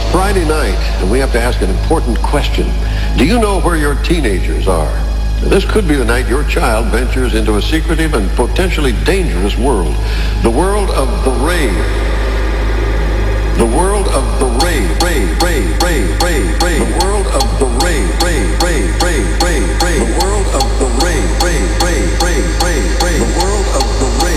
Friday night, and we have to ask an important question. Do you know where your teenagers are? This could be the night your child ventures into a secretive and potentially dangerous world. The world of the rave. The world of the rave.